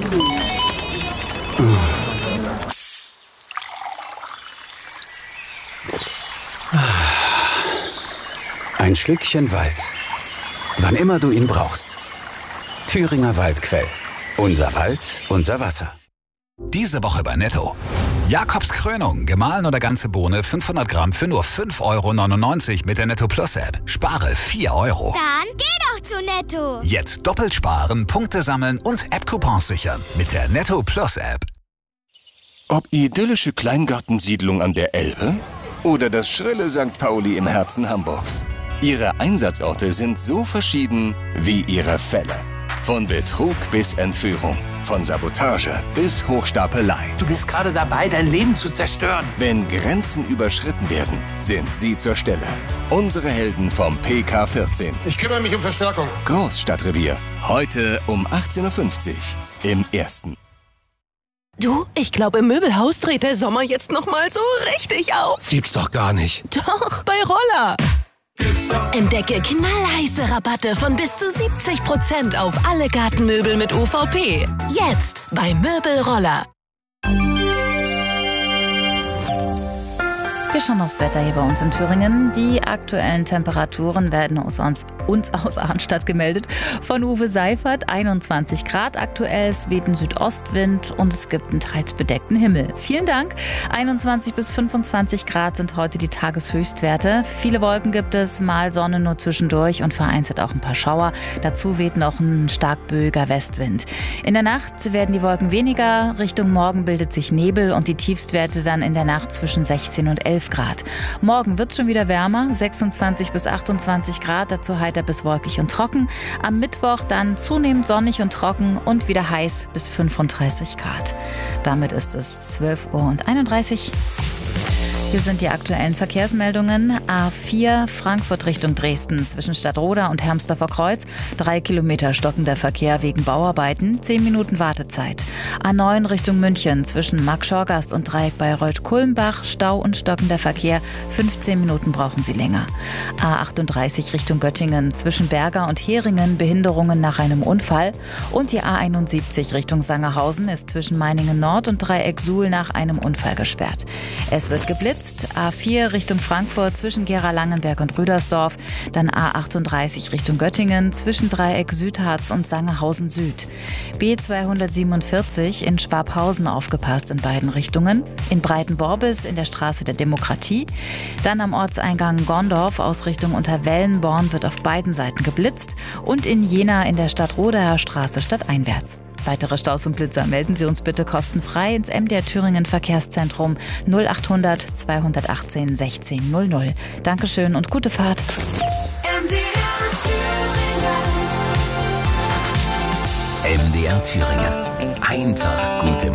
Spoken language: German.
Ein Schlückchen Wald. Wann immer du ihn brauchst. Thüringer Waldquell. Unser Wald, unser Wasser. Diese Woche bei Netto. Jakobs Krönung, gemahlen oder ganze Bohne, 500 Gramm für nur 5,99 € mit der Netto Plus App. Spare 4 €. Dann geh doch zu Netto. Jetzt doppelt sparen, Punkte sammeln und App-Coupons sichern mit der Netto Plus App. Ob idyllische Kleingartensiedlung an der Elbe oder das schrille St. Pauli im Herzen Hamburgs. Ihre Einsatzorte sind so verschieden wie ihre Fälle. Von Betrug bis Entführung, von Sabotage bis Hochstapelei. Du bist gerade dabei, dein Leben zu zerstören. Wenn Grenzen überschritten werden, sind sie zur Stelle. Unsere Helden vom PK14. Ich kümmere mich um Verstärkung. Großstadtrevier. Heute um 18:50 Uhr im Ersten. Du, ich glaube, im Möbelhaus dreht der Sommer jetzt noch mal so richtig auf. Gibt's doch gar nicht. Doch, bei Roller. Entdecke knallheiße Rabatte von bis zu 70% auf alle Gartenmöbel mit UVP. Jetzt bei Möbelroller. Wir schauen aufs Wetter hier bei uns in Thüringen. Die aktuellen Temperaturen werden uns aus Arnstadt gemeldet. Von Uwe Seifert, 21 Grad aktuell, es weht ein Südostwind und es gibt einen teils bedeckten Himmel. Vielen Dank. 21 bis 25 Grad sind heute die Tageshöchstwerte. Viele Wolken gibt es, mal Sonne nur zwischendurch und vereinzelt auch ein paar Schauer. Dazu weht noch ein stark böiger Westwind. In der Nacht werden die Wolken weniger, Richtung Morgen bildet sich Nebel und die Tiefstwerte dann in der Nacht zwischen 16 und 11 Grad. Morgen wird es schon wieder wärmer, 26 bis 28 Grad, dazu heiter bis wolkig und trocken. Am Mittwoch dann zunehmend sonnig und trocken und wieder heiß bis 35 Grad. Damit ist es 12:31 Uhr. Hier sind die aktuellen Verkehrsmeldungen. A4 Frankfurt Richtung Dresden zwischen Stadtroda und Hermsdorfer Kreuz. 3 Kilometer stockender Verkehr wegen Bauarbeiten. 10 Minuten Wartezeit. A9 Richtung München zwischen Markt-Schorgast und Dreieck Bayreuth-Kulmbach. Stau und stockender Verkehr. 15 Minuten brauchen Sie länger. A38 Richtung Göttingen zwischen Berger und Heringen. Behinderungen nach einem Unfall. Und die A71 Richtung Sangerhausen ist zwischen Meiningen Nord und Dreieck Suhl nach einem Unfall gesperrt. Es wird geblitzt. A4 Richtung Frankfurt zwischen Gera-Langenberg und Rüdersdorf, dann A38 Richtung Göttingen zwischen Dreieck Südharz und Sangerhausen Süd. B247 in Schwabhausen aufgepasst in beiden Richtungen, in Breitenworbis in der Straße der Demokratie, dann am Ortseingang Gondorf aus Richtung Unterwellenborn wird auf beiden Seiten geblitzt und in Jena in der Stadtrodaer Straße stadteinwärts. Weitere Staus und Blitzer melden Sie uns bitte kostenfrei ins MDR Thüringen Verkehrszentrum 0800 218 16 00. Dankeschön und gute Fahrt. MDR Thüringen. Einfach gute